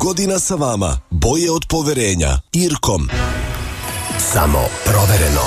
godina sa vama. Bolje od poverenja. Irkom. Samo provereno.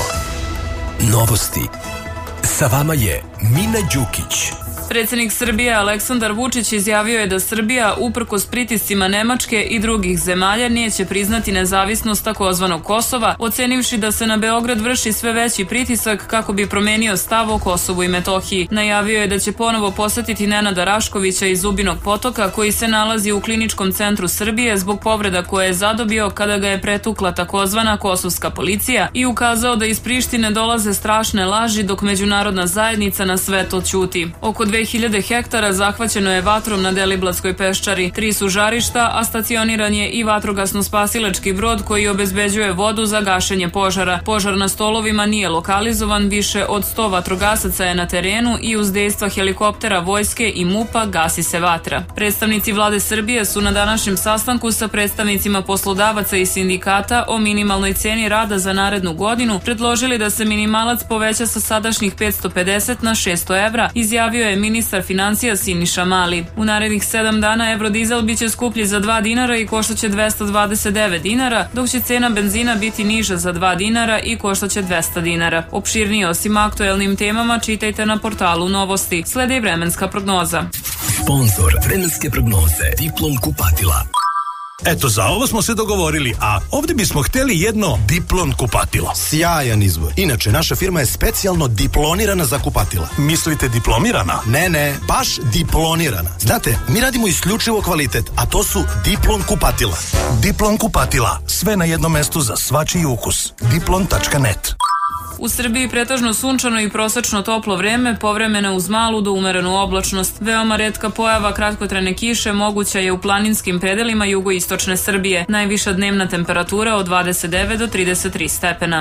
Novosti. Sa vama je Mina Đukić. Predsjednik Srbije Aleksandar Vučić izjavio je da Srbija, uprkos pritiscima Nemačke i drugih zemalja, neće priznati nezavisnost takozvanog Kosova, ocenivši da se na Beograd vrši sve veći pritisak kako bi promenio stav o Kosovu i Metohiji. Najavio je da će ponovo posetiti Nenada Raškovića iz Zubinog Potoka, koji se nalazi u Kliničkom centru Srbije zbog povreda koje je zadobio kada ga je pretukla takozvana kosovska policija, i ukazao da iz Prištine dolaze strašne laži dok međunarodna zajednica na sve to ćuti. Oko 2000 hektara zahvaćeno je vatrom na Deliblatskoj peščari. 3 su žarišta, a stacioniran je i vatrogasno-spasilački brod koji obezbeđuje vodu za gašenje požara. Požar na Stolovima nije lokalizovan, više od 100 vatrogasaca je na terenu i uz dejstva helikoptera vojske i MUP-a gasi se vatra. Predstavnici vlade Srbije su na današnjem sastanku sa predstavnicima poslodavaca i sindikata o minimalnoj ceni rada za narednu godinu predložili da se minimalac poveća sa sadašnjih 550 na 600 evra, izjavio je ministar financija Siniša Mali. U narednih 7 dana evrodizel biće skuplji za 2 dinara i koštaće 229 dinara, dok će cena benzina biti niža za 2 dinara i koštaće 200 dinara. Opširnije o svim aktuelnim temama čitajte na portalu Novosti. Sledi i vremenska prognoza. Sponzor vremenske prognoze Diplom kupatila. Eto, za ovo smo se dogovorili, a ovdje bismo htjeli jedno Diplon kupatilo. Sjajan izbor. Inače, naša firma je specijalno diplonirana za kupatila. Mislite diplomirana? Ne, baš diplonirana. Znate, mi radimo isključivo kvalitet, a to su Diplon kupatila. Diplon kupatila. Sve na jednom mestu za svačiji ukus. Diplon.net. U Srbiji pretežno sunčano i prosečno toplo vreme, povremeno uz malu do umerenu oblačnost. Veoma retka pojava kratkotrajne kiše moguća je u planinskim predelima jugoistočne Srbije. Najviša dnevna temperatura od 29 do 33 stepena.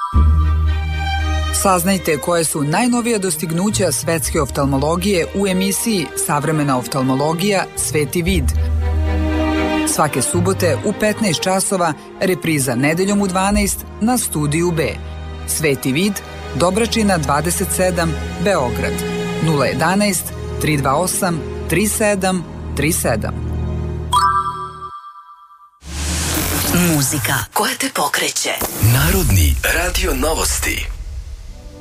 Saznajte koje su najnovija dostignuća svetske oftalmologije u emisiji Savremena oftalmologija – Sveti vid. Svake subote u 15 časova, repriza nedeljom u 12 na Studiju B. Sveti vid, Dobračina 27, Beograd, 011 328 3737. Muzika koja te pokreće. Narodni radio novosti.